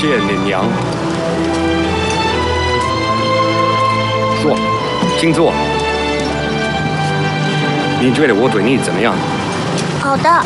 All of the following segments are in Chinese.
谢你娘。说，请坐。你觉得我对你怎么样？ 好的。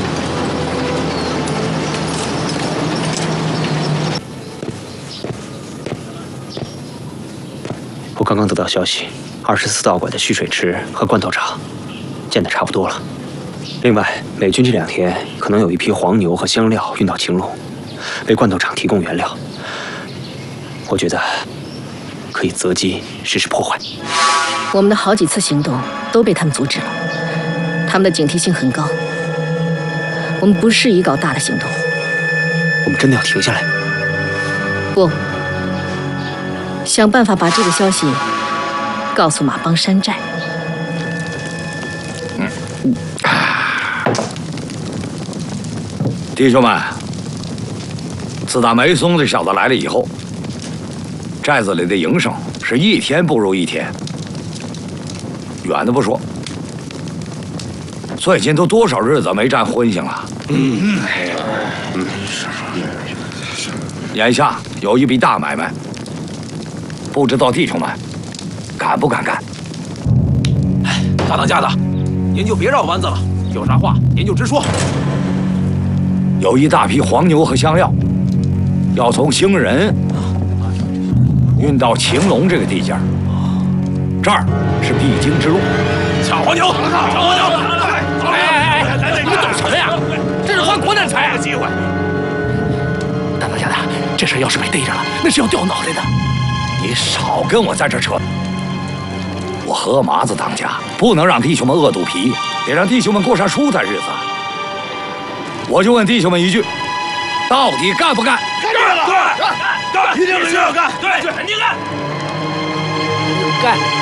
我刚刚得到消息，24道馆的蓄水池和灌头厂建得差不多了。另外，美军这2天可能有一批黄牛和香料运到晴隆，为灌头厂提供原料。我觉得可以择机实施破坏。 我们的好几次行动都被他们阻止了，他们的警惕性很高。我们不适宜搞大的行动。 我们真的要停下来？ 不，想办法把这个消息告诉马帮山寨。 弟兄们，自打梅松这小子来了以后，寨子里的营生是一天不如一天。远的不说，最近都多少日子没沾荤腥了。眼下有一笔大买卖，不知道弟兄们敢不敢干？ 大当家的，您就别绕弯子了，有啥话您就直说。 有一大批黄牛和香料，要从兴仁运到晴隆这个地界儿，这儿是必经之路。 抢黄牛！抢黄牛！你们懂什么呀？这是花国难财啊！机会！大当家的，这事要是被逮着了，那是要掉脑袋的。 你少跟我在这扯！我何麻子当家，不能让弟兄们饿肚皮，得让弟兄们过上舒坦日子。我就问弟兄们一句：到底干不干？ 干了！对，一定得要干！对，肯定干！ 干！